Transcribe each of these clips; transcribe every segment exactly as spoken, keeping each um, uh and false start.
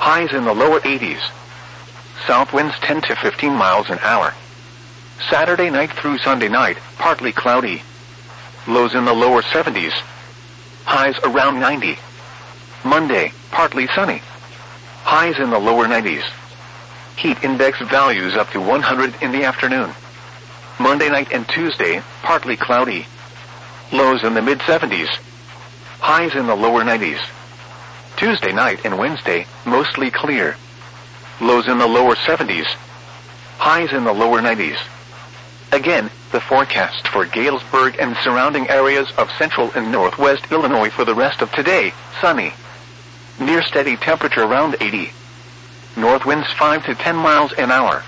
highs in the lower eighties. South winds ten to fifteen miles an hour. Saturday night through Sunday night, partly cloudy. Lows in the lower seventies. Highs around ninety. Monday, partly sunny. Highs in the lower nineties. Heat index values up to one hundred in the afternoon. Monday night and Tuesday, partly cloudy. Lows in the mid seventies. Highs in the lower nineties. Tuesday night and Wednesday, mostly clear. Lows in the lower seventies. Highs in the lower nineties. Again, the forecast for Galesburg and surrounding areas of central and northwest Illinois for the rest of today: sunny. Near steady temperature around eighty. North winds five to ten miles an hour.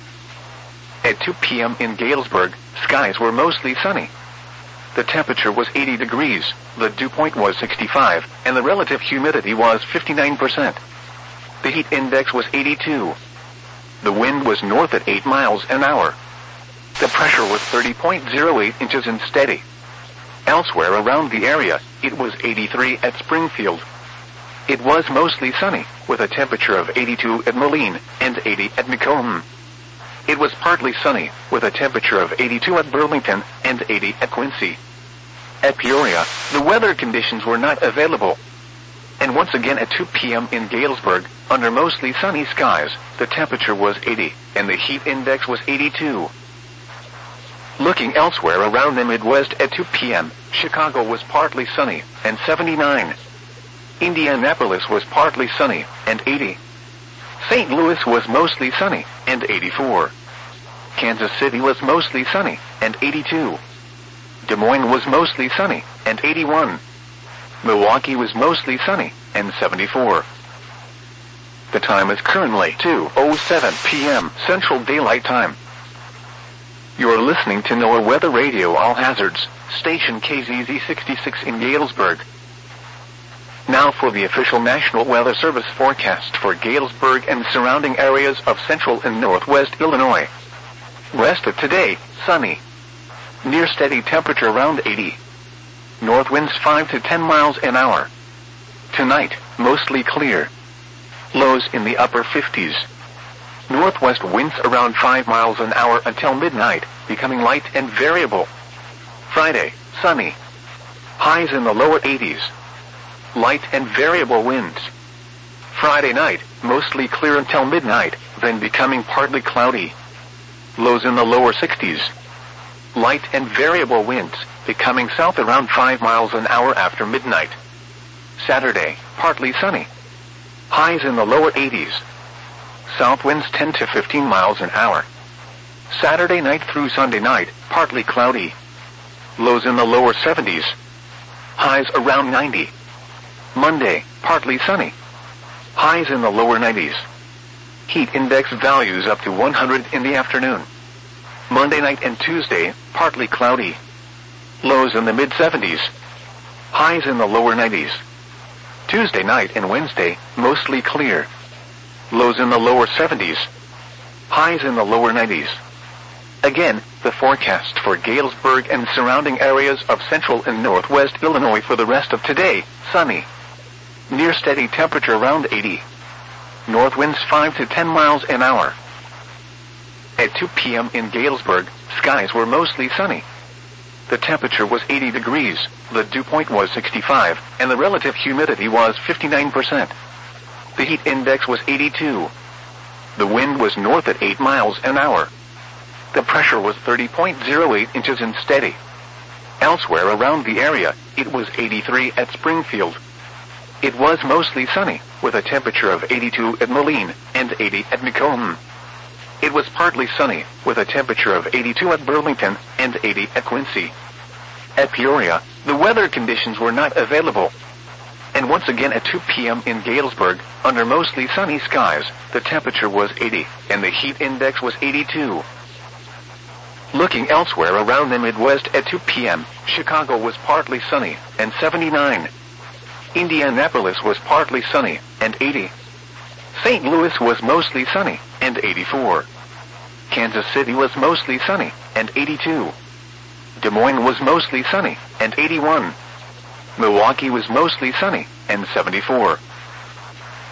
At two p.m. in Galesburg, skies were mostly sunny. The temperature was eighty degrees, the dew point was sixty-five, and the relative humidity was fifty-nine percent. The heat index was eighty-two. The wind was north at eight miles an hour. The pressure was thirty point zero eight inches and steady. Elsewhere around the area, it was eighty-three at Springfield. It was mostly sunny, with a temperature of eighty-two at Moline and eighty at Macomb. It was partly sunny, with a temperature of eighty-two at Burlington and eighty at Quincy. At Peoria, the weather conditions were not available. And once again at two p.m. in Galesburg, under mostly sunny skies, the temperature was eighty, and the heat index was eighty-two. Looking elsewhere around the Midwest at two p.m., Chicago was partly sunny, and seventy-nine. Indianapolis was partly sunny, and eighty. Saint Louis was mostly sunny, and eighty-four. Kansas City was mostly sunny, and eighty-two. Des Moines was mostly sunny, and eighty-one. Milwaukee was mostly sunny, and seventy-four. The time is currently two oh seven p.m. Central Daylight Time. You are listening to NOAA Weather Radio All Hazards, station K Z Z sixty-six in Galesburg. Now for the official National Weather Service forecast for Galesburg and surrounding areas of central and northwest Illinois. Rest of today, sunny. Near steady temperature around eighty. North winds five to ten miles an hour. Tonight, mostly clear. Lows in the upper fifties. Northwest winds around five miles an hour until midnight, becoming light and variable. Friday, sunny. Highs in the lower eighties. Light and variable winds. Friday night, mostly clear until midnight, then becoming partly cloudy. Lows in the lower sixties. Light and variable winds, becoming south around five miles an hour after midnight. Saturday, partly sunny. Highs in the lower eighties. South winds ten to fifteen miles an hour. Saturday night through Sunday night, partly cloudy. Lows in the lower seventies. Highs around ninety. Monday, partly sunny. Highs in the lower nineties. Heat index values up to one hundred in the afternoon. Monday night and Tuesday, partly cloudy. Lows in the mid seventies. Highs in the lower nineties. Tuesday night and Wednesday, mostly clear. Lows in the lower seventies. Highs in the lower nineties. Again, the forecast for Galesburg and surrounding areas of central and northwest Illinois for the rest of today: sunny. Near steady temperature around eighty. North winds five to ten miles an hour. At two p.m. in Galesburg, skies were mostly sunny. The temperature was eighty degrees, the dew point was sixty-five, and the relative humidity was fifty-nine percent. The heat index was eighty-two. The wind was north at eight miles an hour. The pressure was thirty point zero eight inches and steady. Elsewhere around the area, it was eighty-three at Springfield. It was mostly sunny, with a temperature of eighty-two at Moline and eighty at Macomb. It was partly sunny, with a temperature of eighty-two at Burlington and eighty at Quincy. At Peoria, the weather conditions were not available. And once again at two p.m. in Galesburg, under mostly sunny skies, the temperature was eighty, and the heat index was eighty-two. Looking elsewhere around the Midwest at two p.m., Chicago was partly sunny, and seventy-nine. Indianapolis was partly sunny, and eighty. Saint Louis was mostly sunny, and eighty-four. Kansas City was mostly sunny, and eighty-two. Des Moines was mostly sunny, and eighty-one. Milwaukee was mostly sunny, and seventy-four.